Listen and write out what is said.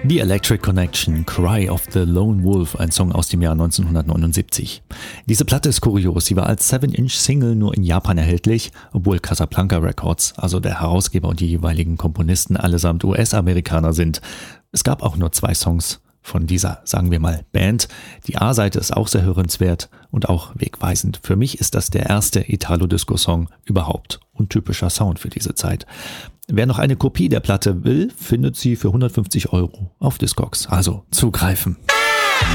The Electric Connection, Cry of the Lone Wolf, ein Song aus dem Jahr 1979. Diese Platte ist kurios, sie war als 7-Inch-Single nur in Japan erhältlich, obwohl Casablanca Records, also der Herausgeber und die jeweiligen Komponisten allesamt US-Amerikaner sind. Es gab auch nur 2 Songs von dieser, sagen wir mal, Band. Die A-Seite ist auch sehr hörenswert und auch wegweisend. Für mich ist das der erste Italo-Disco-Song überhaupt. Untypischer Sound für diese Zeit. Wer noch eine Kopie der Platte will, findet sie für 150 € auf Discogs. Also zugreifen.